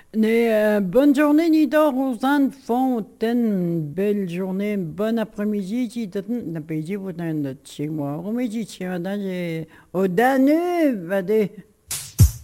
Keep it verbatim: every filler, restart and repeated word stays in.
Mais, euh, bonne journée, Nidor, aux enfants, une belle journée, bon après-midi, qui l'après-midi, vous êtes chez moi, au midi, tiens, au Danube,